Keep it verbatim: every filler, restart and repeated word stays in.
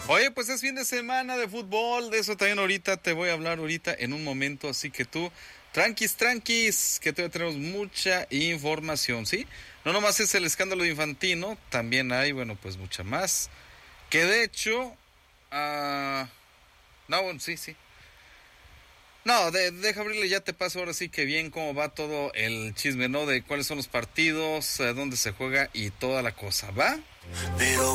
Oye, pues es fin de semana de fútbol, de eso también ahorita te voy a hablar ahorita en un momento, así que tú, tranquis, tranquis, que todavía tenemos mucha información, ¿sí? No nomás es el escándalo de Infantino, también hay, bueno, pues mucha más, que de hecho, uh, no, bueno, sí, sí. No, de, deja abrirle, ya te paso ahora sí que bien cómo va todo el chisme, ¿no? De cuáles son los partidos, eh, dónde se juega y toda la cosa, ¿va? Pero